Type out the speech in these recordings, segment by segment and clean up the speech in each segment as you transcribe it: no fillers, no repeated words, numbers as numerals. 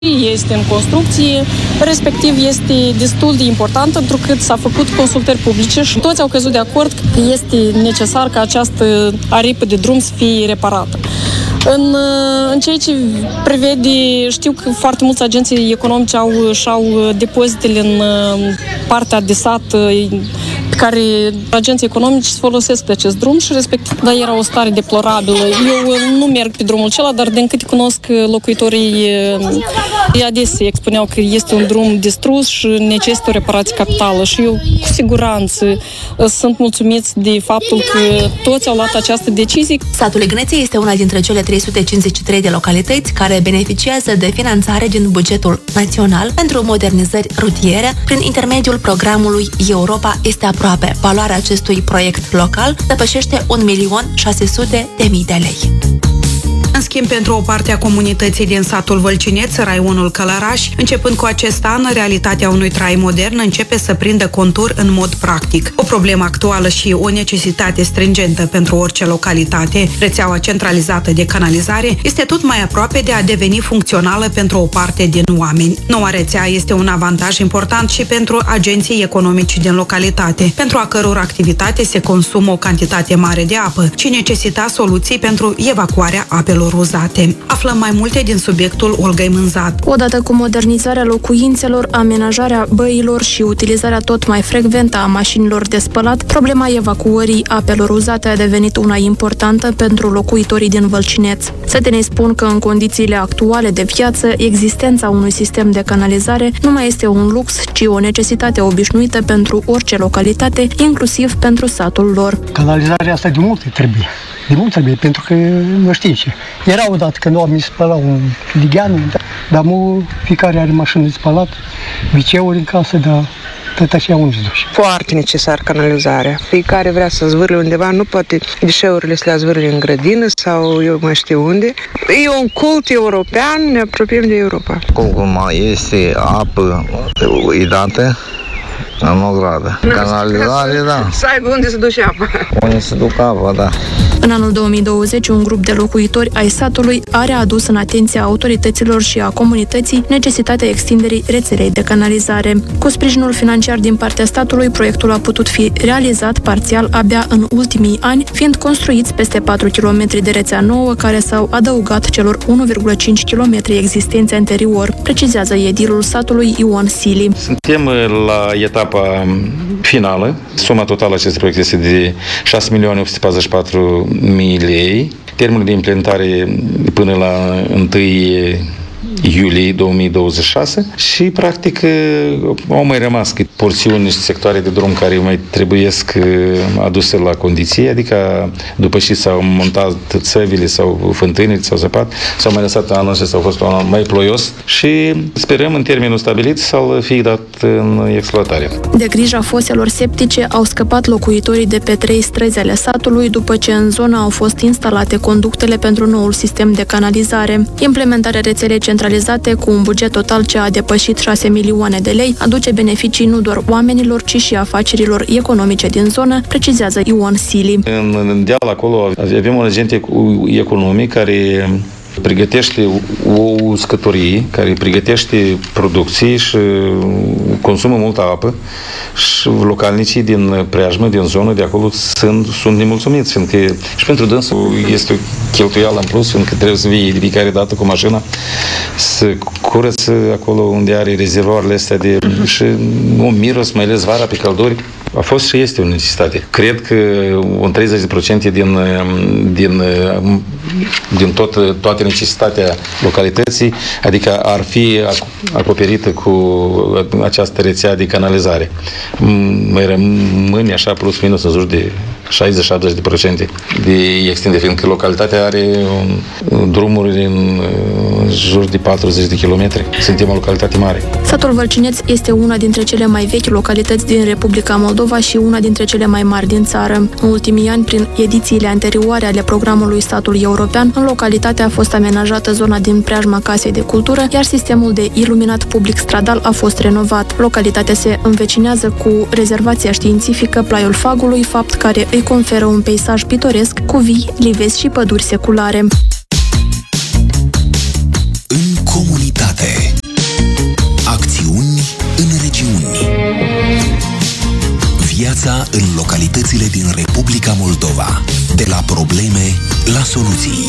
Este în construcție, respectiv este destul de important pentru că s-a făcut consultări publice și toți au căzut de acord că este necesar ca această aripă de drum să fie reparată. În ceea ce prevede, știu că foarte mulți agenții economici și-au depozitele în partea de sat pe care agenții economici se folosesc de acest drum și respectiv, dar era o stare deplorabilă. Eu nu merg pe drumul acela, dar din câte cunosc locuitorii adesea expuneau că este un drum distrus și necesită o reparație capitală și eu cu siguranță sunt mulțumiți de faptul că toți au luat această decizie. Satul Ignețe este una dintre cele 353 de localități care beneficiază de finanțare din bugetul național pentru modernizări rutiere prin intermediul programului Europa este aproape. Valoarea acestui proiect local depășește 1.600.000 de lei. În schimb, pentru o parte a comunității din satul Vălcineț, raionul Călăraș, începând cu acest an, realitatea unui trai modern începe să prindă contur în mod practic. O problemă actuală și o necesitate stringentă pentru orice localitate, rețeaua centralizată de canalizare, este tot mai aproape de a deveni funcțională pentru o parte din oameni. Noua rețea este un avantaj important și pentru agenții economici din localitate, pentru a căror activitate se consumă o cantitate mare de apă, ci necesita soluții pentru evacuarea apelor uzate. Aflăm mai multe din subiectul Olgăi Mânzat. Odată cu modernizarea locuințelor, amenajarea băilor și utilizarea tot mai frecventă a mașinilor de spălat, problema evacuării apelor uzate a devenit una importantă pentru locuitorii din Vălcineț. Sătenii spun că în condițiile actuale de viață, existența unui sistem de canalizare nu mai este un lux, ci o necesitate obișnuită pentru orice localitate, inclusiv pentru satul lor. Canalizarea asta de mult trebuie. De mult trebuie, pentru că nu știi ce. Era odată când nu am spălat un lighean, dar fiecare are mașină de spălat, WC-uri în casă, dar tot așa unde se duce. Foarte necesar canalizarea. Fiecare vrea să zvârle undeva, nu poate deșeurile să le zvârle în grădină sau eu mai știu unde. E un cult european, ne apropiem de Europa. Cum este apă idată, în ogradă. Canalizare, da. Să aibă unde să duce apă. Unde să duc apă, da. În anul 2020, un grup de locuitori ai satului a readus în atenția autorităților și a comunității necesitatea extinderii rețelei de canalizare. Cu sprijinul financiar din partea statului, proiectul a putut fi realizat parțial abia în ultimii ani, fiind construiți peste 4 km de rețea nouă, care s-au adăugat celor 1,5 km existenți anterior, precizează edilul satului Ion Sili. Suntem la etapa finală. Suma totală acestui proiect este de 6.844.000 lei. Termenul de implementare până la 1 iulie 2026 și, practic, au mai rămas porțiuni și sectoare de drum care mai trebuiesc aduse la condiție, adică după ce s-au montat țăvile sau fântânile sau zăpat, s-au mai lăsat anul acesta, a fost un an mai ploios și sperăm în termenul stabilit să-l fie dat în exploatare. De grija foselor septice au scăpat locuitorii de pe 3 străzi ale satului după ce în zona au fost instalate conductele pentru noul sistem de canalizare. Implementarea rețelei centralizate cu un buget total ce a depășit 6 milioane de lei aduce beneficii nu doar oamenilor, ci și afacerilor economice din zonă, precizează Ion Sili. În deal acolo avem un agent economic care pregătește o uscătorie, care pregătește producții și consumă multă apă și localnicii din preajmă, din zonă de acolo sunt nemulțumiți, fiindcă și pentru dânsul este o cheltuială în plus, fiindcă trebuie să vii de fiecare dată cu mașina să curăță acolo unde are rezervoarele astea și un miros, mai ales vara pe călduri. A fost și este o necesitate. Cred că un 30% din toată necesitatea localității, adică ar fi acoperită cu această rețea de canalizare. Mai rămâne așa plus minus în jur de 60-70% de extindere, fiindcă localitatea are drumuri în jur de 40 de kilometri. Suntem o localitate mare. Satul Vălcineț este una dintre cele mai vechi localități din Republica Moldova și una dintre cele mai mari din țară. În ultimii ani, prin edițiile anterioare ale programului Satul European, în localitate a fost amenajată zona din preajma Casei de Cultură, iar sistemul de iluminat public stradal a fost renovat. Localitatea se învecinează cu rezervația științifică Plaiul Fagului, fapt care îi conferă un peisaj pitoresc cu vii, livezi și păduri seculare. În comunitate. viața în localitățile din Republica Moldova. De la probleme la soluții.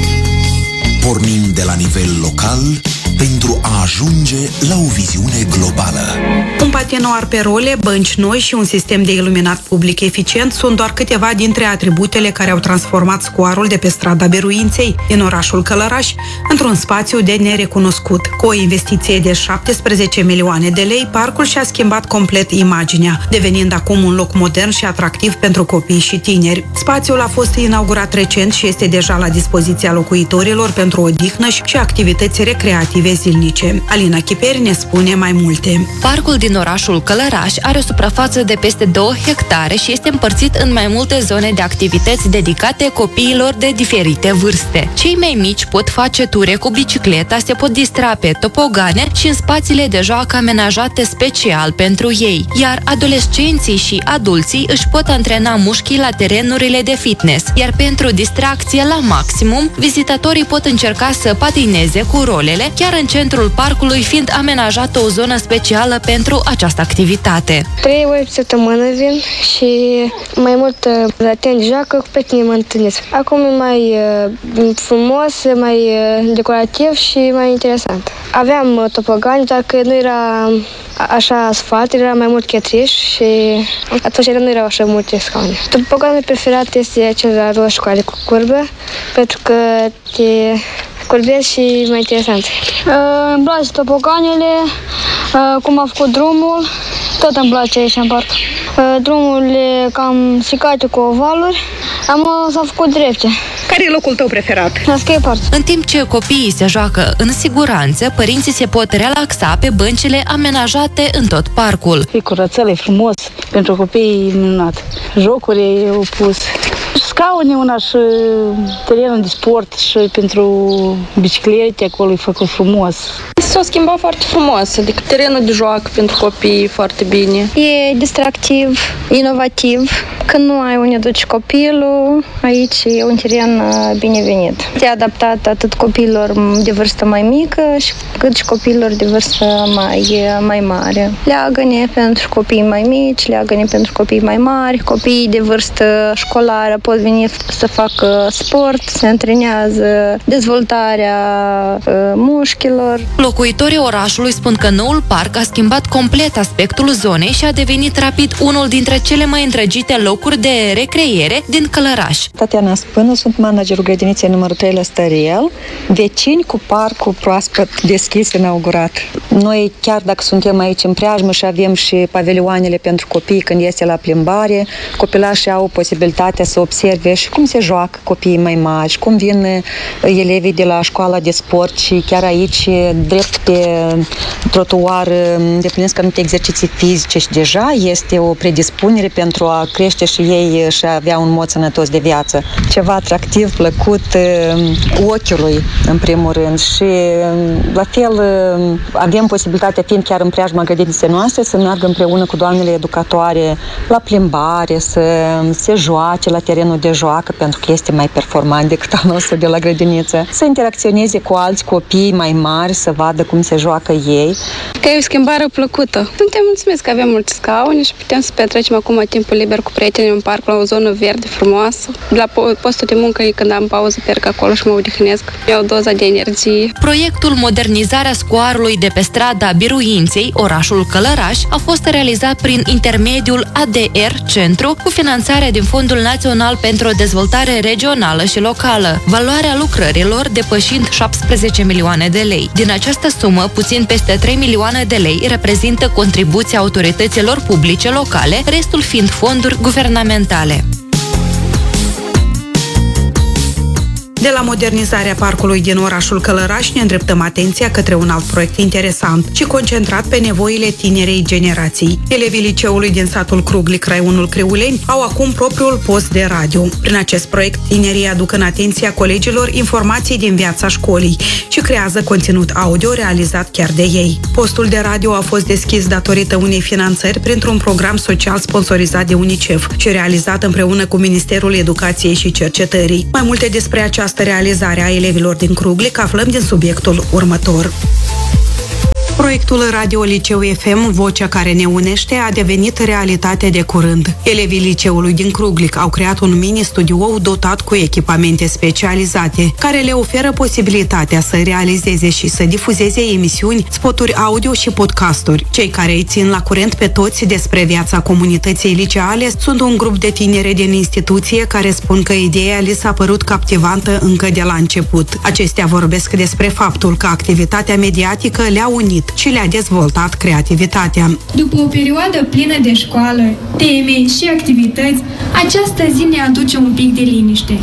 Pornim de la nivel local pentru a ajunge la o viziune globală. Un patinoar pe role, bănci noi și un sistem de iluminat public eficient sunt doar câteva dintre atributele care au transformat scoarul de pe strada Biruinței din orașul Călăraș într-un spațiu de nerecunoscut. Cu o investiție de 17 milioane de lei, parcul și-a schimbat complet imaginea, devenind acum un loc modern și atractiv pentru copii și tineri. Spațiul a fost inaugurat recent și este deja la dispoziția locuitorilor pentru odihnă și activități recreative zilnice. Alina Chiperi ne spune mai multe. Parcul din orașul Călăraș are o suprafață de peste 2 hectare și este împărțit în mai multe zone de activități dedicate copiilor de diferite vârste. Cei mai mici pot face ture cu bicicleta, se pot distra pe topogane și în spațiile de joacă amenajate special pentru ei, iar adolescenții și adulții își pot antrena mușchii la terenurile de fitness, iar pentru distracție la maximum, vizitatorii pot încerca să patineze cu rolele, chiar în centrul parcului fiind amenajată o zonă specială pentru această activitate. 3 ori pe săptămână vin și mai mult la teren joacă, cu prieteni mă întâlnesc. Acum e mai frumos, mai decorativ și mai interesant. Aveam topogani, dar că nu era așa asfalt, era mai mult chetriș și atunci nu erau așa multe scaune. Topoganul preferat este cel la roșu care cu curbă, pentru că te curbezi și mai interesant. Îmi place topoganele, cum a făcut drumul, tot îmi place aici în parc. Drumul e cam stricate cu ovaluri, s-a făcut drepte. Care e locul tău preferat? La skatepark. În timp ce copiii se joacă în siguranță, părinții se pot relaxa pe băncile amenajate în tot parcul. E curățel, e frumos, pentru copii e minunat. Jocuri e opus. Scaune una și terenul de sport și pentru biciclete acolo e făcut frumos. S-a schimbat foarte frumos, adică terenul de joacă pentru copii foarte bine. E distractiv, inovativ. Când nu ai unde duci copilul, aici e un teren binevenit. E adaptat atât copiilor de vârstă mai mică cât și copiilor de vârstă mai mare. Leagăne pentru copii mai mici, leagăne pentru copii mai mari, copiii de vârstă școlară pot veni să facă sport, se antrenează, dezvoltarea mușchilor. Locuitorii orașului spun că noul parc a schimbat complet aspectul zonei și a devenit rapid unul dintre cele mai îndrăgite locuri de recreere din Călăraș. Tatiana Spână, sunt managerul grădiniței numărul 3 la Stăriel, vecini cu parcul proaspăt deschis, inaugurat. Noi, chiar dacă suntem aici în preajmă și avem și pavilioanele pentru copii când este la plimbare, copilașii au posibilitatea să observe și cum se joacă copiii mai mari, cum vin elevii de la școala de sport și chiar aici, drept pe trotuar, îndeplinesc anumite exerciții fizice și deja este o predispunere pentru a crește și ei și a avea un mod sănătos de viață. Ceva atractiv, plăcut ochiului, în primul rând. Și la fel avem posibilitatea, fiind chiar în preajma grădiniței noastre, să meargă împreună cu doamnele educatoare la plimbare, să se joace la terenul de joacă, pentru că este mai performant decât al nostru de la grădiniță. Să interacționeze cu alți copii mai mari, să vadă cum se joacă ei. Că e o schimbare plăcută. Suntem mulțumiți că avem multe scaune și putem să petrecem acum timpul liber cu prietenii în parc, la o zonă verde frumoasă. La postul de muncă, când am pauză, merg acolo și mă odihnesc. Iau doza de energie. Proiectul Modernizarea scoarului de pe strada Biruinței, orașul Călăraș, a fost realizat prin intermediul ADR Centru, cu finanțarea din Fondul Național pentru o Dezvoltare Regională și Locală. Valoarea lucrărilor depășind 17 milioane de lei. Din această sumă, puțin peste 3 milioane de lei reprezintă contribuția autorităților publice locale, restul fiind fonduri guvernamentale. De la modernizarea parcului din orașul Călăraș ne îndreptăm atenția către un alt proiect interesant și concentrat pe nevoile tinerei generații. Elevii liceului din satul Cruglic, raionul Criuleni, au acum propriul post de radio. Prin acest proiect, tinerii aduc în atenția colegilor informații din viața școlii și creează conținut audio realizat chiar de ei. Postul de radio a fost deschis datorită unei finanțări printr-un program social sponsorizat de UNICEF și realizat împreună cu Ministerul Educației și Cercetării. Mai multe despre această realizare a elevilor din Cruglic aflăm din subiectul următor. Proiectul Radio Liceu FM, Vocea care ne unește, a devenit realitate de curând. Elevii liceului din Cruglic au creat un mini-studio dotat cu echipamente specializate, care le oferă posibilitatea să realizeze și să difuzeze emisiuni, spoturi audio și podcasturi. Cei care îi țin la curent pe toți despre viața comunității liceale sunt un grup de tinere din instituție care spun că ideea li s-a părut captivantă încă de la început. Acestea vorbesc despre faptul că activitatea mediatică le-a unit și le-a dezvoltat creativitatea. După o perioadă plină de școală, teme și activități, această zi ne aduce un pic de liniște.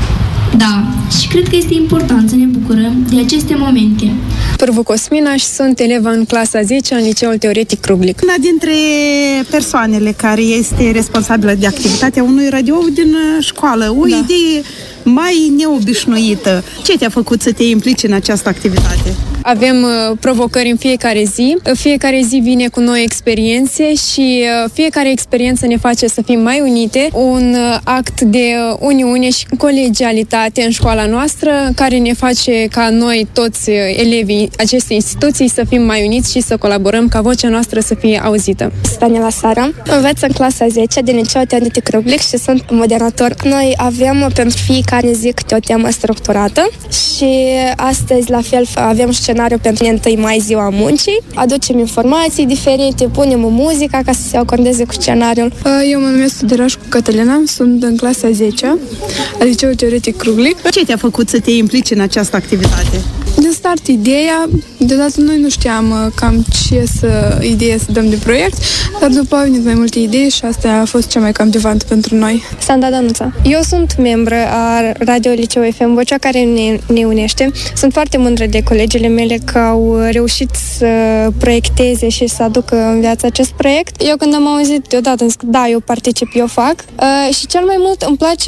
Da, și cred că este important să ne bucurăm de aceste momente. Pârvu Cosmina și sunt eleva în clasa 10 în Liceul Teoretic Cruglic. Una dintre persoanele care este responsabilă de activitatea unui radio din școală, o idee mai neobișnuită. Ce te-a făcut să te implici în această activitate? Avem provocări în fiecare zi. Fiecare zi vine cu noi experiențe și fiecare experiență ne face să fim mai unite. Un act de uniune și colegialitate în școala noastră care ne face ca noi, toți elevii acestei instituții, să fim mai uniți și să colaborăm ca vocea noastră să fie auzită. Daniela Sara, învăț în clasa 10 din Liceul Teoretic Cruglic și sunt moderator. Noi avem pentru fiecare zi câte o temă structurată și astăzi la fel avem scenariu pentru 1 mai, ziua muncii. Aducem informații diferite, punem muzica ca să se acordeze cu scenariul. Eu mă numesc Tuderașcu Cătălina, sunt în clasa 10 la Liceul Teoretic Cruglic. Ce te-a făcut să te implici în această activitate? Din start ideea, deodată noi nu știam cam ce idee să dăm de proiect, dar după au venit mai multe idei și asta a fost cea mai captivantă pentru noi. Sanda Danuța. Eu sunt membră a Radio Liceu FM, Vocea care ne unește. Sunt foarte mândră de colegele mele că au reușit să proiecteze și să aducă în viață acest proiect. Eu când am auzit deodată, am zis, da, eu particip, eu fac. Și cel mai mult îmi place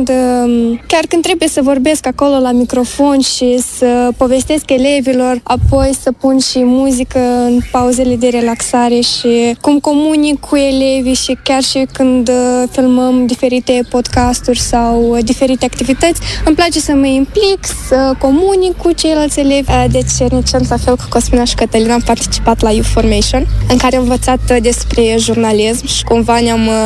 chiar când trebuie să vorbesc acolo la microfon și să povestesc elevilor, apoi să pun și muzică în pauzele de relaxare și cum comunic cu elevii și chiar și când filmăm diferite podcasturi sau diferite activități, îmi place să mă implic, să comunic cu ceilalți elevi. Deci, recent, la fel cu Cosmina și Cătălina, am participat la Youth Formation, în care am învățat despre jurnalism și cumva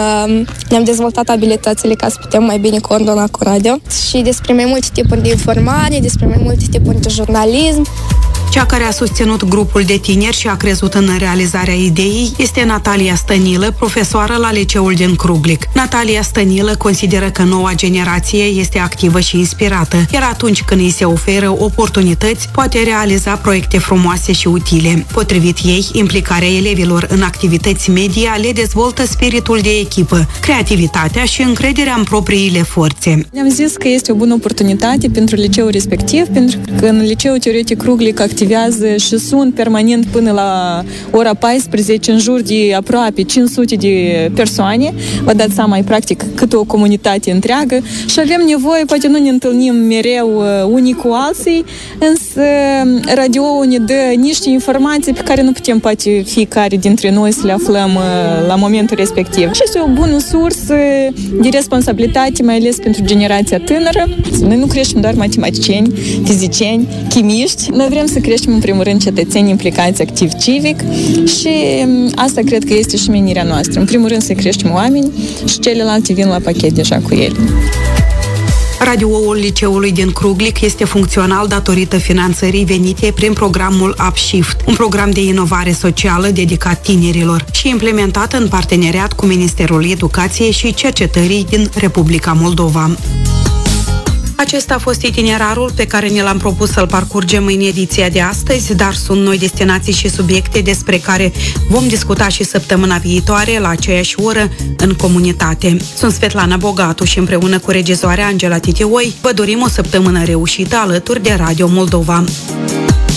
ne-am dezvoltat abilitățile ca să putem mai bine coordona cu radio și despre mai multe tipuri de informare, despre mai multe tipuri de jurnalism. Cea care a susținut grupul de tineri și a crezut în realizarea ideii este Natalia Stănilă, profesoară la Liceul din Cruglic. Natalia Stănilă consideră că noua generație este activă și inspirată, iar atunci când îi se oferă oportunități, poate realiza proiecte frumoase și utile. Potrivit ei, implicarea elevilor în activități media le dezvoltă spiritul de echipă, creativitatea și încrederea în propriile forțe. Ne-am zis că este o bună oportunitate pentru liceul respectiv, pentru că în Liceul Teoretic Cruglic activează și sunt permanent până la ora 14 în jur de aproape 500 de persoane. Vă dați seama, e practic cât o comunitate întreagă și avem nevoie, poate nu ne întâlnim mereu unii cu alții, însă radio ne dă niște informații pe care nu putem poate fiecare dintre noi să le aflăm la momentul respectiv. Și este o bună sursă de responsabilitate, mai ales pentru generația tânără. Noi nu creștem doar matematicieni, fizicieni, chimiști, noi vrem să creștem în primul rând cetățeni implicați activ civic și asta cred că este și menirea noastră. În primul rând să creștem oameni și celelalte vin la pachet deja cu ele. Radioul Liceului din Cruglic este funcțional datorită finanțării venite prin programul Upshift, un program de inovare socială dedicat tinerilor și implementat în parteneriat cu Ministerul Educației și Cercetării din Republica Moldova. Acesta a fost itinerarul pe care ne l-am propus să-l parcurgem în ediția de astăzi, dar sunt noi destinații și subiecte despre care vom discuta și săptămâna viitoare la aceeași oră în comunitate. Sunt Svetlana Bogatu și împreună cu regizoarea Angela Titioi vă dorim o săptămână reușită alături de Radio Moldova.